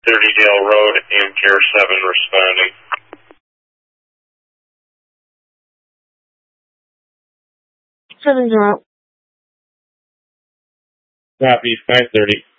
Dale Road, AMCare 7 responding. 70. Copy, 530.